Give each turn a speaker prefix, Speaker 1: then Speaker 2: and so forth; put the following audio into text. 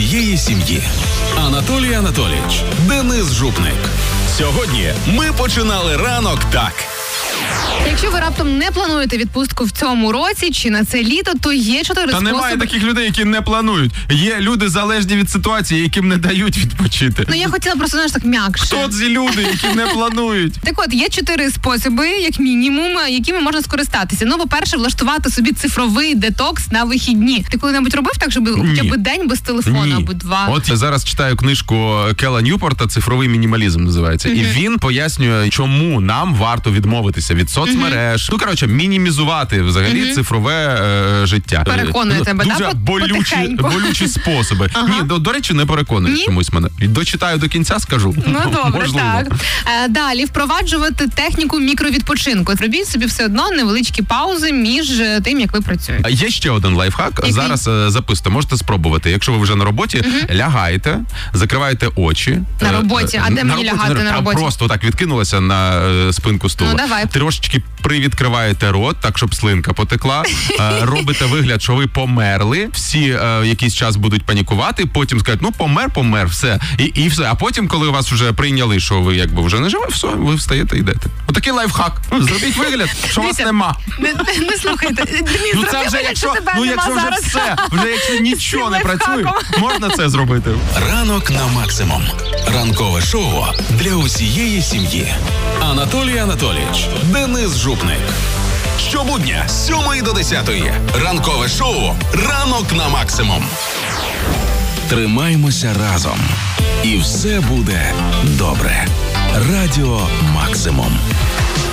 Speaker 1: усієї сім'ї. Анатолій Анатолійович, Денис Жупник. Сьогодні ми починали ранок так.
Speaker 2: Якщо ви раптом не плануєте відпустку в цьому році чи на це літо, то є 4 способи.
Speaker 3: Та немає таких людей, які не планують. Є люди залежні від ситуації, яким не дають відпочити.
Speaker 2: Ну я хотіла просто, знаєш, так м'якше.
Speaker 3: Хто ці люди, які не планують?
Speaker 2: Так от, є 4 способи, як мінімум, якими можна скористатися. Ну, по-перше, влаштувати собі цифровий детокс на вихідні. Ти коли-небудь робив так, щоб хоча б день без телефону або 2?
Speaker 3: От я зараз читаю книжку Кела Ньюпорта «Цифровий мінімалізм» називається. І він пояснює, чому нам варто відмовитися від соцмереж. Ну, коротше, мінімізувати взагалі цифрове життя.
Speaker 2: Переконує тебе,
Speaker 3: дуже
Speaker 2: да?
Speaker 3: болючі способи. Ні, до речі, не переконує чомусь мене. Дочитаю до кінця, скажу.
Speaker 2: Ну, добре,
Speaker 3: можливо.
Speaker 2: так. Далі, впроваджувати техніку мікровідпочинку. Робіть собі все одно невеличкі паузи між тим, як ви працюєте.
Speaker 3: Є ще один лайфхак.
Speaker 2: Який?
Speaker 3: Зараз записуйте, можете спробувати. Якщо ви вже на роботі, лягаєте, закриваєте очі.
Speaker 2: На роботі? А де мені лягати на роботі?
Speaker 3: Просто так відкинулася на спинку стула.
Speaker 2: Ну, давай.
Speaker 3: Трошечки привідкриваєте рот, так, щоб слинка потекла. Робите вигляд, що ви померли. Всі якийсь час будуть панікувати, потім скажуть, ну помер, все. І все. А потім, коли вас вже прийняли, що ви якби вже не живе, все, ви встаєте і йдете. Отакий лайфхак. Зробіть вигляд, що вас нема.
Speaker 2: Не слухайте.
Speaker 3: Ну це вже якщо вже все, вже якщо нічого не працює, можна це зробити.
Speaker 1: Ранок на максимум. Ранкове шоу для усієї сім'ї. Анатолій Анатолійович, Денис Жупник. Щобудня з 7 до 10. Ранкове шоу «Ранок на максимум». Тримаймося разом. І все буде добре. Радіо Максимум.